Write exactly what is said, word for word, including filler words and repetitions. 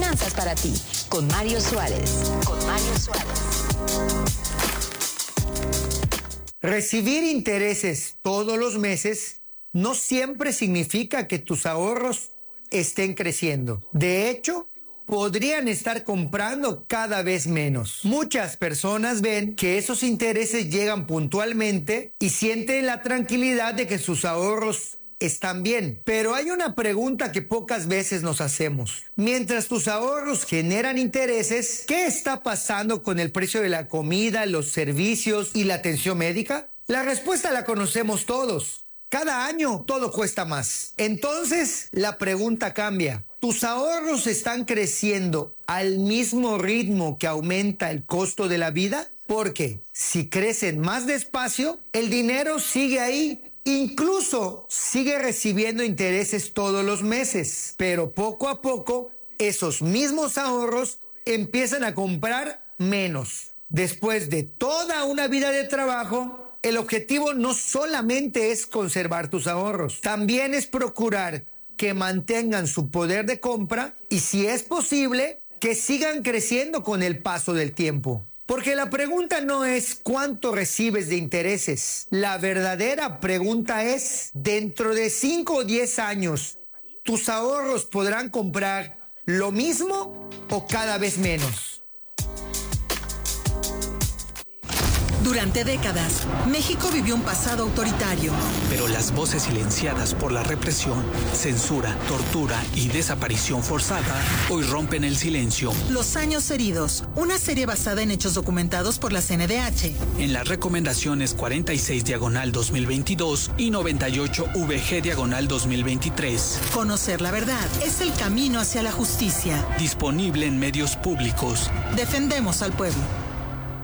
Finanzas para ti, con Mario Suárez. Con Mario Suárez. Recibir intereses todos los meses no siempre significa que tus ahorros estén creciendo. De hecho, podrían estar comprando cada vez menos. Muchas personas ven que esos intereses llegan puntualmente y sienten la tranquilidad de que sus ahorros están bien. Pero hay una pregunta que pocas veces nos hacemos. Mientras tus ahorros generan intereses, ¿qué está pasando con el precio de la comida, los servicios y la atención médica? La respuesta la conocemos todos. Cada año todo cuesta más. Entonces, la pregunta cambia. ¿Tus ahorros están creciendo al mismo ritmo que aumenta el costo de la vida? Porque si crecen más despacio, el dinero sigue ahí. Incluso sigue recibiendo intereses todos los meses. Pero poco a poco, esos mismos ahorros empiezan a comprar menos. Después de toda una vida de trabajo, el objetivo no solamente es conservar tus ahorros, también es procurar que mantengan su poder de compra y, si es posible, que sigan creciendo con el paso del tiempo. Porque la pregunta no es cuánto recibes de intereses. La verdadera pregunta es, dentro de cinco o diez años, ¿tus ahorros podrán comprar lo mismo o cada vez menos? Durante décadas, México vivió un pasado autoritario. Pero las voces silenciadas por la represión, censura, tortura y desaparición forzada hoy rompen el silencio. Los años heridos, una serie basada en hechos documentados por la C N D H. En las recomendaciones cuarenta y seis diagonal dos mil veintidós y noventa y ocho V G diagonal dos mil veintitrés. Conocer la verdad es el camino hacia la justicia. Disponible en medios públicos. Defendemos al pueblo.